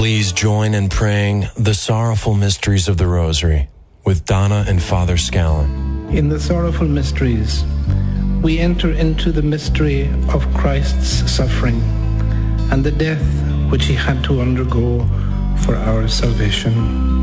Please join in praying the sorrowful mysteries of the Rosary with Donna and Father Scallon. In the sorrowful mysteries, we enter into the mystery of Christ's suffering and the death which he had to undergo for our salvation.